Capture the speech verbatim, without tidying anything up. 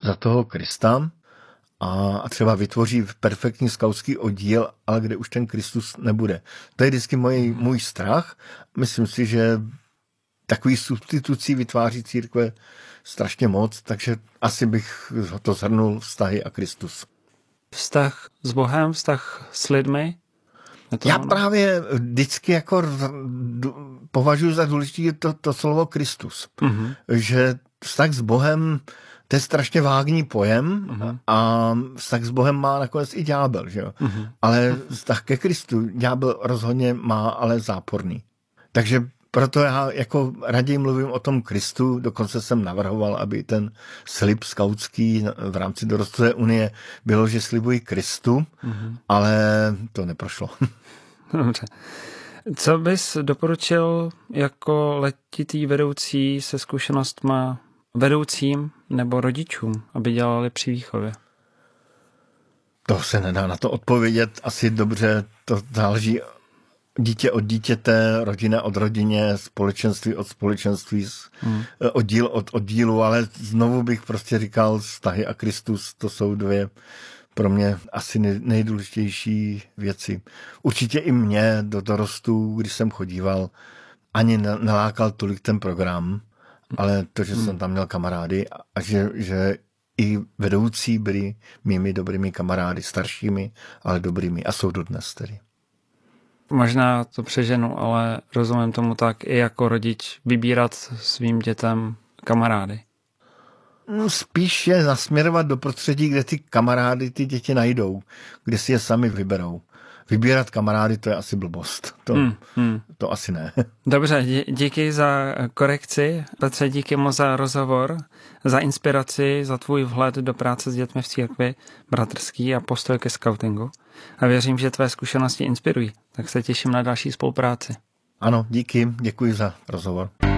za toho Krista a třeba vytvoří perfektní skautský oddíl, ale kde už ten Kristus nebude. To je vždycky můj, můj strach. Myslím si, že takový substitucí vytváří církve strašně moc, takže asi bych to shrnul vztahy a Kristus. Vztah s Bohem, vztah s lidmi? Já ono? právě vždycky jako považuji za důležité to, to slovo Kristus. Uh-huh. Že vztah s Bohem, to je strašně vágní pojem uh-huh. a vztah s Bohem má nakonec i ďábel, že jo? Uh-huh. Ale vztah ke Kristu ďábel rozhodně má, ale záporný. Takže proto já jako raději mluvím o tom Kristu, dokonce jsem navrhoval, aby ten slib skautský v rámci Dorostové unie bylo, že slibuji Kristu, mm-hmm. ale to neprošlo. Dobře. Co bys doporučil jako letitý vedoucí se zkušenostma vedoucím nebo rodičům, aby dělali při výchově? To se nedá na to odpovědět asi dobře, to záleží dítě od dítěte, rodina od rodině, společenství od společenství, hmm. oddíl od oddílu, ale znovu bych prostě říkal, vztahy a Kristus, to jsou dvě pro mě asi nejdůležitější věci. Určitě i mě do dorostu, když jsem chodíval, ani nelákal tolik ten program, ale to, že hmm. jsem tam měl kamarády a že, že i vedoucí byli mými dobrými kamarády, staršími, ale dobrými a jsou dodnes tedy. Možná to přeženu, ale rozumím tomu tak i jako rodič vybírat svým dětem kamarády. Spíš je nasměrovat do prostředí, kde ty kamarády ty děti najdou, kde si je sami vyberou. Vybírat kamarády, to je asi blbost. To, hmm, hmm. to asi ne. Dobře, dí, díky za korekci. Petře, díky moc za rozhovor, za inspiraci, za tvůj vhled do práce s dětmi v církvi, bratrský a postoj ke skautingu. A věřím, že tvé zkušenosti inspirují. Tak se těším na další spolupráci. Ano, díky, děkuji za rozhovor.